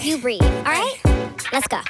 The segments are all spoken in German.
You breathe, alright? Let's go.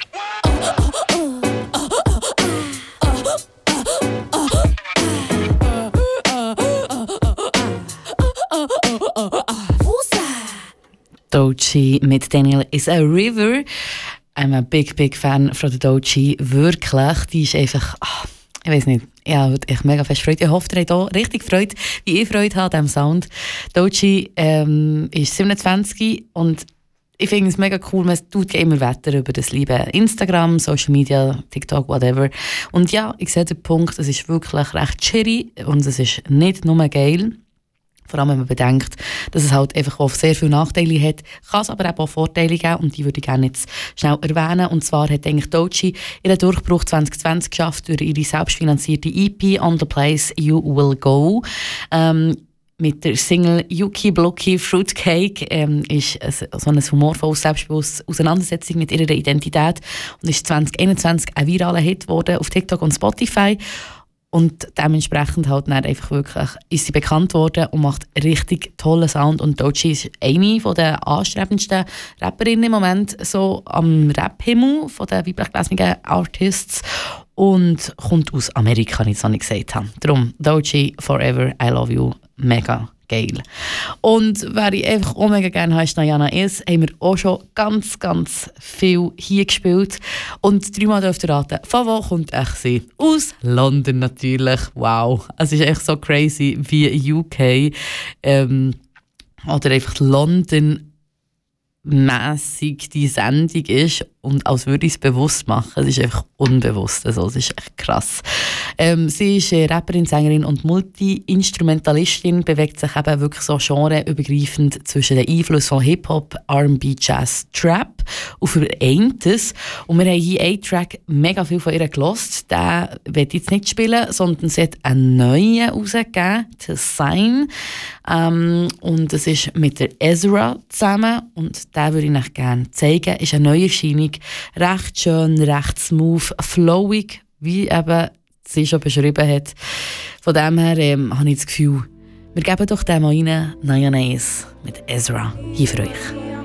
Doechii mit Daniel is a River. I'm a big fan von der Doechii. Wirklich. Die ist einfach, ich weiß nicht, ich habe echt mega fest Freude. Ich hoffe, ihr habt auch richtig Freude, wie ich Freude habe an diesem Sound. Doechii ist 27 und ich finde es mega cool, man tut ja immer weiter über das liebe Instagram, Social Media, TikTok, whatever. Und ja, ich sehe den Punkt, es ist wirklich recht cheery und es ist nicht nur geil. Vor allem, wenn man bedenkt, dass es halt einfach auch sehr viele Nachteile hat, kann es aber auch Vorteile geben und die würde ich gerne jetzt schnell erwähnen. Und zwar hat eigentlich Doechii ihren Durchbruch 2020 geschafft durch ihre selbstfinanzierte EP «On the Place You Will Go». Mit der Single «Yuki Blocky Fruitcake» ist so eine humorvolle, selbstbewusste Auseinandersetzung mit ihrer Identität und ist 2021 ein viraler Hit geworden auf TikTok und Spotify. Und dementsprechend halt dann einfach wirklich ist sie bekannt worden und macht richtig tollen Sound. Und Doechii ist eine der anstrebendsten Rapperinnen im Moment so am Rap-Himmel von den weiblich gelesenen Artists und kommt aus Amerika, wie ich es gesagt habe. Darum Doechii Forever, I Love You, mega geil. Und wer ich einfach auch mega gerne habe, ist Najana Is. Haben wir auch schon ganz viel hier gespielt. Und 3-mal dürft ihr raten, von wo kommt echt sie? Aus London natürlich. Wow. Es ist echt so crazy wie UK. Oder einfach London mässig die Sendung ist und als würde ich es bewusst machen. Es ist einfach unbewusst. Also, es ist echt krass. Sie ist Rapperin, Sängerin und Multi-Instrumentalistin, bewegt sich eben wirklich so genreübergreifend zwischen den Einflüssen von Hip-Hop, R&B, Jazz, Trap und vereint es. Und wir haben hier einen Track mega viel von ihr gehört. Den will ich jetzt nicht spielen, sondern sie hat einen neuen rausgegeben, «To Sign». Und es ist mit der Ezra zusammen und den würde ich euch gerne zeigen. Ist eine neue Erscheinung, recht schön, recht smooth, flowig, wie eben sie schon beschrieben hat. Von dem her habe ich das Gefühl, wir geben doch den mal rein, Najana Is mit Ezra, hier für euch.